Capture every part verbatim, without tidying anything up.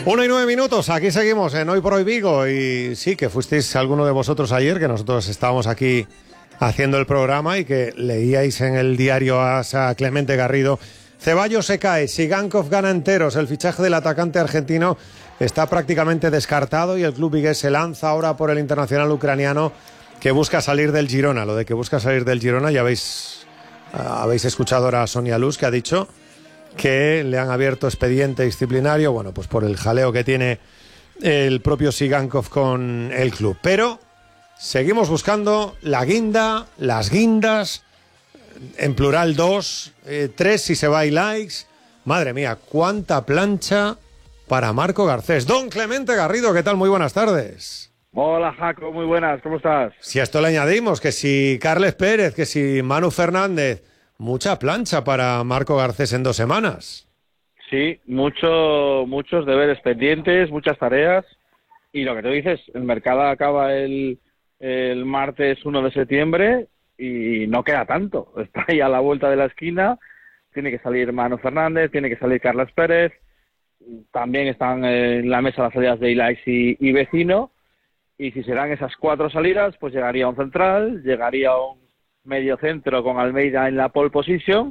Uno y nueve minutos, aquí seguimos en Hoy por Hoy Vigo. Y sí, que fuisteis alguno de vosotros ayer, que nosotros estábamos aquí haciendo el programa y que leíais en el diario A S a Clemente Garrido. Ceballos se cae, Sigankov gana enteros, el fichaje del atacante argentino está prácticamente descartado y el club vigués se lanza ahora por el internacional ucraniano que busca salir del Girona. Lo de que busca salir del Girona, ya habéis, habéis escuchado ahora a Sonia Luz, que ha dicho que le han abierto expediente disciplinario, bueno, pues por el jaleo que tiene el propio Sigankov con el club. Pero seguimos buscando la guinda, las guindas, en plural dos, eh, tres si se va y likes. Madre mía, cuánta plancha para Marco Garcés. Don Clemente Garrido, ¿qué tal? Muy buenas tardes. Hola, Jaco, muy buenas, ¿cómo estás? Si a esto le añadimos que si Carles Pérez, que si Manu Fernández, mucha plancha para Marco Garcés en dos semanas. Sí, mucho, muchos deberes pendientes, muchas tareas. Y lo que tú dices, el mercado acaba el, el martes uno de septiembre y no queda tanto. Está ahí a la vuelta de la esquina. Tiene que salir Manu Fernández, tiene que salir Carles Pérez. También están en la mesa las salidas de Ilaix y, y Vecino. Y si serán esas cuatro salidas, pues llegaría un central, llegaría un medio centro con Almeida en la pole position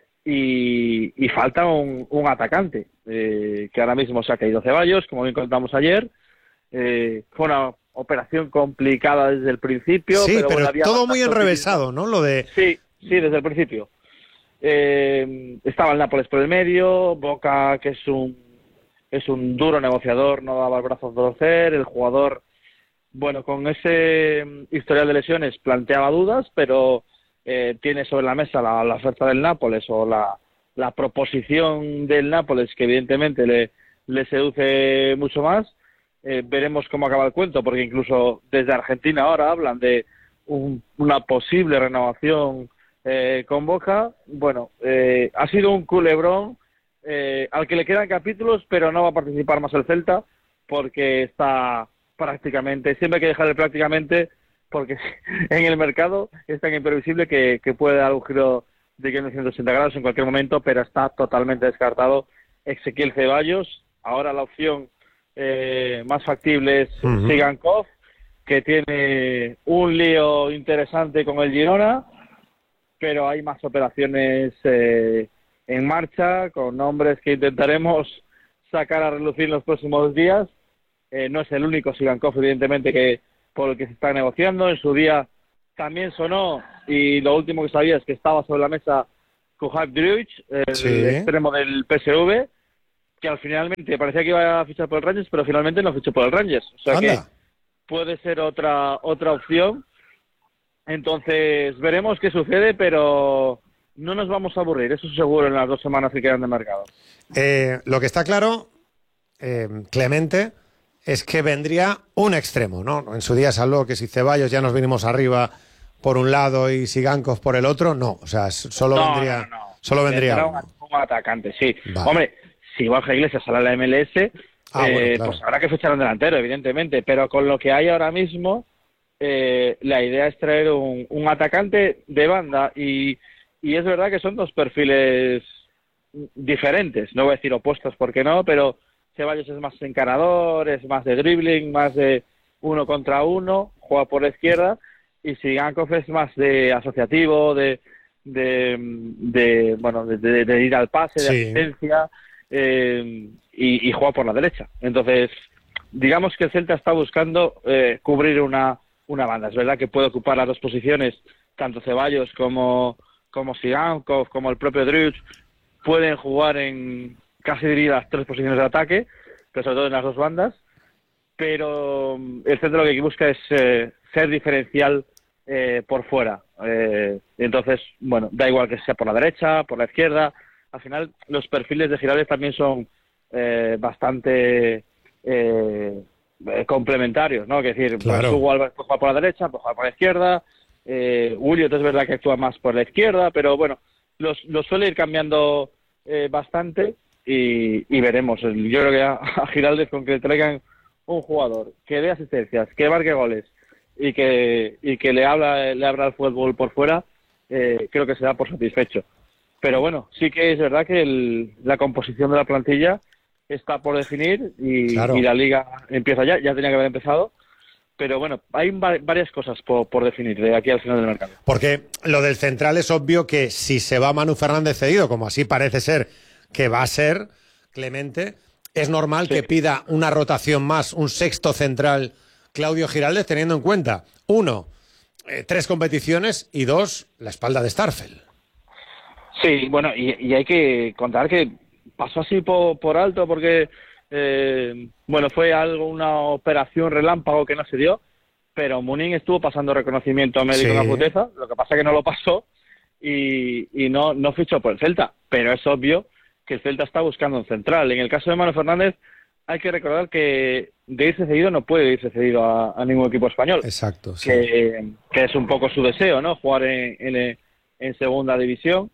y, y falta un, un atacante, eh, que ahora mismo se ha caído Ceballos, como bien contamos ayer. Eh, fue una operación complicada desde el principio. Sí, pero, pero bueno, todo muy enrevesado, ¿no? Lo de... Sí, sí, desde el principio. Eh, estaba el Nápoles por el medio, Boca, que es un, es un duro negociador, no daba el brazo a torcer, el jugador... Bueno, con ese historial de lesiones planteaba dudas, pero eh, tiene sobre la mesa la, la oferta del Nápoles o la, la proposición del Nápoles, que evidentemente le, le seduce mucho más. Eh, veremos cómo acaba el cuento, porque incluso desde Argentina ahora hablan de un, una posible renovación eh, con Boca. Bueno, eh, ha sido un culebrón eh, al que le quedan capítulos, pero no va a participar más el Celta, porque está... prácticamente, siempre hay que dejar el prácticamente porque en el mercado es tan imprevisible que, que puede dar un giro de ciento ochenta grados en cualquier momento, pero está totalmente descartado Ezequiel Ceballos. Ahora la opción eh, más factible es uh-huh. Sigankov, que tiene un lío interesante con el Girona, pero hay más operaciones eh, en marcha, con nombres que intentaremos sacar a relucir en los próximos días. Eh, no es el único Sigankov, evidentemente, que por el que se está negociando. En su día también sonó, y lo último que sabía es que estaba sobre la mesa Kuhab Druic, el sí. extremo del P S V, que al finalmente parecía que iba a fichar por el Rangers, pero finalmente no fichó por el Rangers. O sea Anda. que puede ser otra otra opción. Entonces veremos qué sucede, pero no nos vamos a aburrir, eso seguro, en las dos semanas que quedan de mercado. Eh, lo que está claro, eh, Clemente, es que vendría un extremo, ¿no? En su día se habló que si Ceballos ya nos vinimos arriba por un lado y Sigankov por el otro, no, o sea, solo no, vendría no, no. solo vendría un, un atacante, sí. Vale. Hombre, si Borja Iglesias sale a la M L S, ah, eh, bueno, claro. pues habrá que fichar un delantero, evidentemente, pero con lo que hay ahora mismo, eh, la idea es traer un, un atacante de banda y, y es verdad que son dos perfiles diferentes, no voy a decir opuestos porque no, pero Ceballos es más encarador, es más de dribbling, más de uno contra uno, juega por la izquierda, y Sigankov es más de asociativo, de de, de bueno de, de, de ir al pase, de sí. asistencia, eh, y, y juega por la derecha. Entonces, digamos que el Celta está buscando eh, cubrir una, una banda. Es verdad que puede ocupar las dos posiciones, tanto Ceballos como, como Sigankov, como el propio Druic, pueden jugar en... casi diría las tres posiciones de ataque, pero sobre todo en las dos bandas, pero el centro lo que busca es eh, ser diferencial eh, por fuera. Eh, entonces, bueno, da igual que sea por la derecha, por la izquierda. Al final, los perfiles de Giraldez también son eh, bastante eh, complementarios, ¿no? Es decir, claro. Hugo Álvarez puede jugar por la derecha, puede jugar por la izquierda, eh, Ulliot es verdad que actúa más por la izquierda, pero bueno, los, los suele ir cambiando eh, bastante. Y, y veremos. Yo creo que a, a Giraldez, con que le traigan un jugador que dé asistencias, que marque goles y que y que le habla le abra el fútbol por fuera, eh, creo que se da por satisfecho. Pero bueno, sí que es verdad que el, la composición de la plantilla está por definir y, claro. y la Liga empieza ya, ya tenía que haber empezado. Pero bueno, hay va- varias cosas por, por definir de aquí al final del mercado. Porque lo del central es obvio que si se va Manu Fernández cedido, como así parece ser que va a ser, Clemente, es normal Sí. que pida una rotación más, un sexto central Claudio Giraldez, teniendo en cuenta, uno, eh, tres competiciones y dos, la espalda de Starfel. Sí, bueno, y, y hay que contar que pasó así por, por alto porque, eh, bueno, fue algo, una operación relámpago que no se dio, pero Munín estuvo pasando reconocimiento médico Sí. en la Futeza, lo que pasa es que no lo pasó y, y no, no fichó por el Celta, pero es obvio que el Celta está buscando un central. En el caso de Manu Fernández, hay que recordar que de irse cedido no puede irse cedido a, a ningún equipo español. Exacto, sí. Que, que es un poco su deseo, ¿no? Jugar en, en, en segunda división.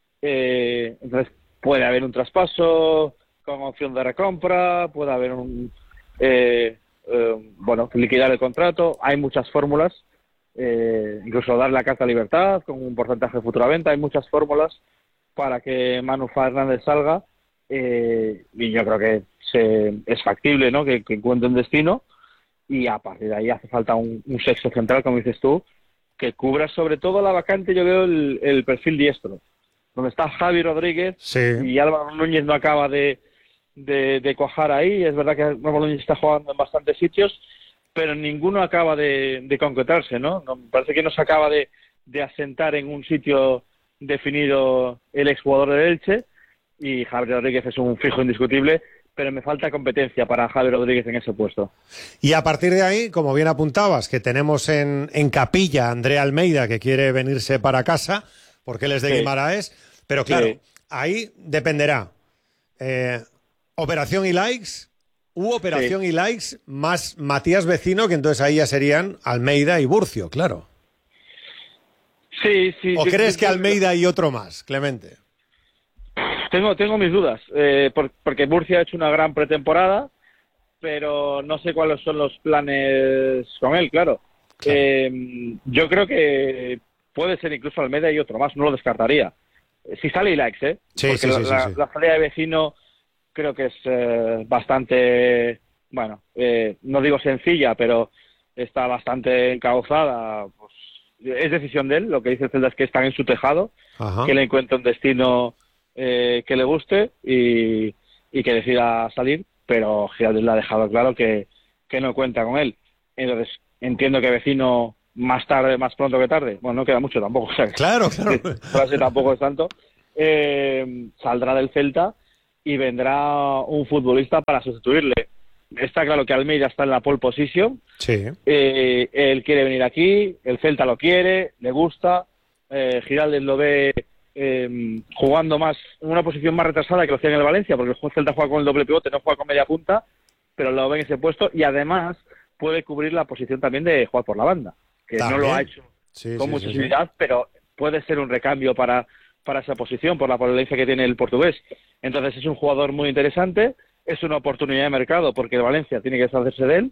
Eh, entonces puede haber un traspaso con opción de recompra, puede haber un eh, eh, bueno, liquidar el contrato. Hay muchas fórmulas, eh, incluso dar la carta a libertad con un porcentaje de futura venta. Hay muchas fórmulas para que Manu Fernández salga, eh, y yo creo que se, es factible, ¿no? Que, que encuentre un destino, y a partir de ahí hace falta un, un sexto central, como dices tú, que cubra sobre todo la vacante. Yo veo el, el perfil diestro, donde está Javi Rodríguez, Sí. y Álvaro Núñez no acaba de, de, de cuajar ahí. Es verdad que Álvaro Núñez está jugando en bastantes sitios, pero ninguno acaba de, de concretarse, ¿no? No, parece que no se acaba de, de asentar en un sitio definido el exjugador del Elche, y Javi Rodríguez es un fijo indiscutible, pero me falta competencia para Javi Rodríguez en ese puesto. Y a partir de ahí, como bien apuntabas, que tenemos en, en Capilla a Andrea Almeida, que quiere venirse para casa, porque él es de Sí. Guimaraes, pero claro, Sí. ahí dependerá eh, Operación y Likes u Operación Sí. y Likes más Matías Vecino, que entonces ahí ya serían Almeida y Burcio, claro. Sí, sí. ¿O yo- crees yo- que yo- Almeida y otro más, Clemente? Tengo, tengo mis dudas, eh, por- porque Murcia ha hecho una gran pretemporada, pero no sé cuáles son los planes con él, claro. Claro. Eh, yo creo que puede ser incluso Almeida y otro más, no lo descartaría. Eh, Si sale Ilaix, ¿eh? Sí, Porque sí, la, sí, sí, la- sí. la salida de Vecino creo que es eh, bastante, bueno, eh, no digo sencilla, pero está bastante encauzada. Pues, es decisión de él. Lo que dice el Celta es que están en su tejado, Ajá. que le encuentre un destino eh, que le guste y, y que decida salir, pero Giraldez le ha dejado claro que, que no cuenta con él. Entonces, entiendo que Vecino más tarde, más pronto que tarde, bueno, no queda mucho tampoco, o sea, que Claro, claro. frase tampoco es tanto, eh, saldrá del Celta y vendrá un futbolista para sustituirle. Está claro que Almeida está en la pole position, Sí. eh, él quiere venir aquí, el Celta lo quiere, le gusta, eh, Giraldez lo ve eh, jugando más en una posición más retrasada que lo hacía en el Valencia, porque el Celta juega con el doble pivote, no juega con media punta, pero lo ve en ese puesto, y además puede cubrir la posición también de jugar por la banda, que También. no lo ha hecho Sí, con sí, mucha sí, sí. facilidad, pero puede ser un recambio para, para esa posición por la potencia que tiene el portugués. Entonces es un jugador muy interesante, es una oportunidad de mercado porque el Valencia tiene que deshacerse de él.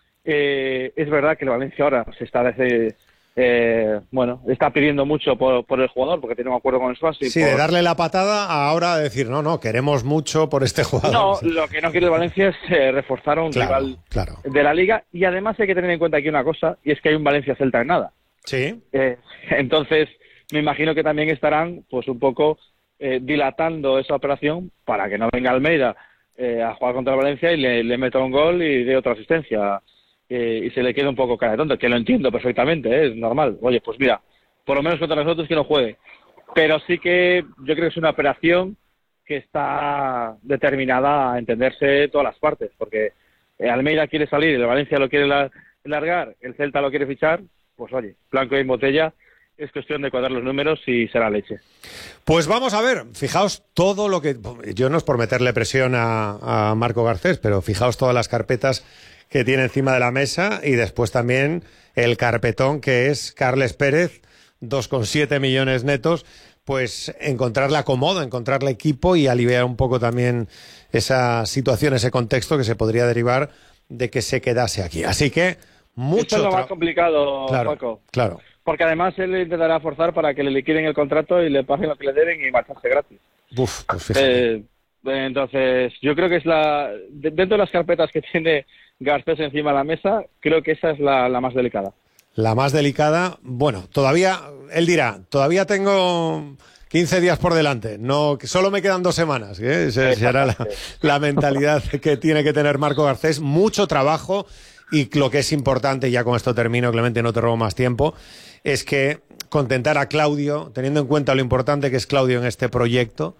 Eh, es verdad que el Valencia ahora se está desde, eh, bueno, está pidiendo mucho por, por el jugador porque tiene un acuerdo con el Swansea. Sí, por... de darle la patada a ahora decir, no, no, queremos mucho por este jugador. No, Sí. lo que no quiere el Valencia es eh, reforzar a un Claro, rival claro. de la Liga, y además hay que tener en cuenta aquí una cosa, y es que hay un Valencia-Celta en nada. Sí. Eh, entonces, me imagino que también estarán, pues, un poco eh, dilatando esa operación para que no venga Almeida eh, a jugar contra el Valencia y le, le meta un gol y dé otra asistencia eh, y se le quede un poco cara de tonto, que lo entiendo perfectamente, ¿eh? Es normal. Oye, pues mira, por lo menos contra nosotros que no juegue. Pero sí que yo creo que es una operación que está determinada a entenderse todas las partes, porque eh, Almeida quiere salir, el Valencia lo quiere la- largar, el Celta lo quiere fichar, pues oye, blanco y en botella, es cuestión de cuadrar los números y será leche. Pues vamos a ver, fijaos todo lo que... Yo no es por meterle presión a, a Marco Garcés, pero fijaos todas las carpetas que tiene encima de la mesa, y después también el carpetón que es Carles Pérez, dos coma siete millones netos, pues encontrarle acomodo, encontrarle equipo y aliviar un poco también esa situación, ese contexto que se podría derivar de que se quedase aquí. Así que mucho... Esto es lo más tra- complicado, Claro, Paco. claro. Porque además él intentará forzar para que le liquiden el contrato y le paguen lo que le deben y marcharse gratis. Uf, pues fíjate. Eh, Entonces, yo creo que es la... Dentro de las carpetas que tiene Garcés encima de la mesa, creo que esa es la, la más delicada. La más delicada, bueno, todavía, él dirá, todavía tengo quince días por delante, no, que solo me quedan dos semanas, ¿eh? Esa será la, la mentalidad que tiene que tener Marco Garcés, mucho trabajo, y lo que es importante, ya con esto termino, Clemente, no te robo más tiempo, es que contentar a Claudio, teniendo en cuenta lo importante que es Claudio en este proyecto,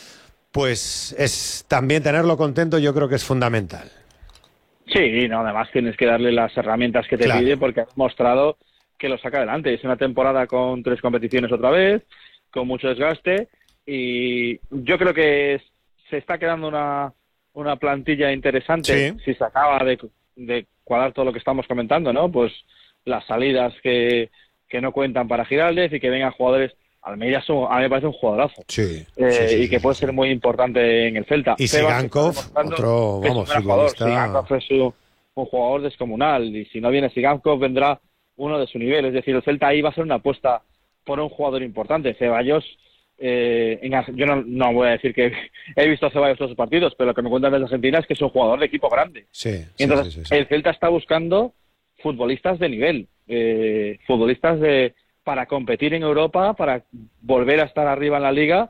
pues es también tenerlo contento, yo creo que es fundamental. Sí, no, además tienes que darle las herramientas que te Claro. pide porque has mostrado que lo saca adelante. Es una temporada con tres competiciones otra vez, con mucho desgaste, y yo creo que es- se está quedando una, una plantilla interesante Sí. si se acaba de, de cuadrar todo lo que estamos comentando, ¿no? Pues las salidas que, que no cuentan para Giraldez y que vengan jugadores. Almeida es un- a mí me parece un jugadorazo. Sí. Eh, sí, sí, y sí, que sí, puede sí. ser muy importante en el Celta. Y Sebas Sigankov, está demostrando otro, que es vamos, un gran jugador. futbolista. Sigankov es un, un jugador descomunal, y si no viene Sigankov vendrá uno de su nivel. Es decir, el Celta ahí va a ser una apuesta por un jugador importante. Ceballos, eh, en Ar- yo no, no voy a decir que he visto a Ceballos todos sus partidos, pero lo que me cuentan desde Argentina es que es un jugador de equipo grande. Sí, Y sí, entonces sí, sí, sí. el Celta está buscando futbolistas de nivel, eh, futbolistas de para competir en Europa, para volver a estar arriba en la liga.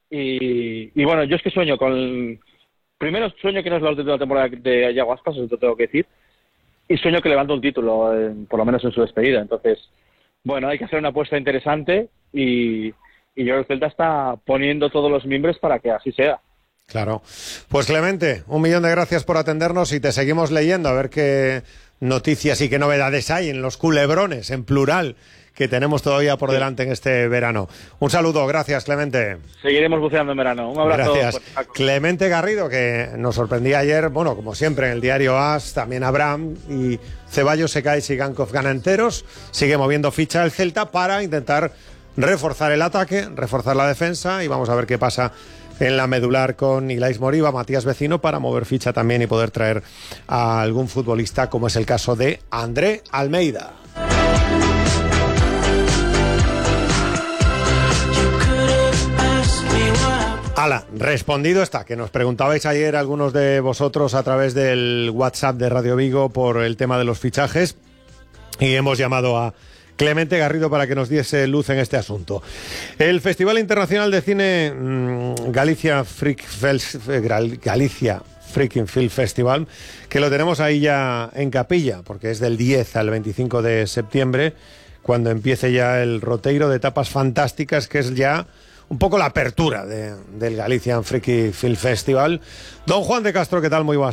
Y, y bueno, yo es que sueño con... Primero sueño que no es la última temporada de Yago Aspas, eso te tengo que decir. Y sueño que levanta un título, en- por lo menos en su despedida. Entonces, bueno, hay que hacer una apuesta interesante, y, y yo creo que el Celta está poniendo todos los mimbres para que así sea. Claro. Pues Clemente, un millón de gracias por atendernos y te seguimos leyendo a ver qué noticias y qué novedades hay en los culebrones, en plural, que tenemos todavía por delante en este verano. Un saludo, gracias Clemente. Seguiremos buceando en verano. Un abrazo. Gracias. fuerte, Paco. Clemente Garrido, que nos sorprendía ayer, bueno, como siempre en el diario AS, también Abraham y Ceballos se cae, Sigankov gana enteros, sigue moviendo ficha el Celta para intentar reforzar el ataque, reforzar la defensa, y vamos a ver qué pasa en la medular con Ilais Moriba, Matías Vecino, para mover ficha también y poder traer a algún futbolista, como es el caso de André Almeida. Ala, respondido está, que nos preguntabais ayer algunos de vosotros a través del WhatsApp de Radio Vigo por el tema de los fichajes, y hemos llamado a Clemente Garrido para que nos diese luz en este asunto. El Festival Internacional de Cine mmm, Galicia Freak Fel- Galicia Freaking Film Festival, que lo tenemos ahí ya en capilla, porque es del diez al veinticinco de septiembre, cuando empiece ya el roteiro de etapas fantásticas, que es ya un poco la apertura de, del Galician Freaky Film Festival. Don Juan de Castro, ¿qué tal? Muy buenas